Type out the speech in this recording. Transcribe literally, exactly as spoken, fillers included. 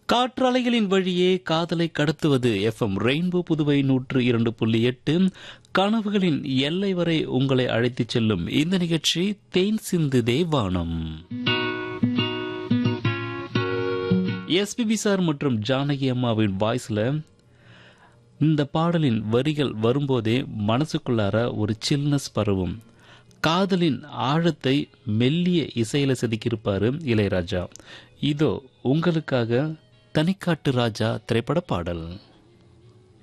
காற்றலைகளின் வழியே காதலை கடத்துவது FM rainbow Puduvai நூற்று இரண்டு புள்ளி எட்டு. கனவுகளின் எல்லை வரை உங்களை அழைத்துச் செல்லும் இந்த நிகழ்ச்சி தேன் சிந்து தேவானம். எஸ்பிபி சார் மற்றும் ஜானகி அம்மாவின் வாய்ஸ்ல இந்த பாடலின் வரிகள் வரும்போதே மனசுக்குள்ளார ஒரு சில்னஸ் பரவும். காதலின் ஆழத்தை மெல்லிய இசையில செதுக்கியிருப்பாரு இளையராஜா. இதோ உங்களுக்காக தனிக்காட்டு ராஜா திரைப்பட பாடல்.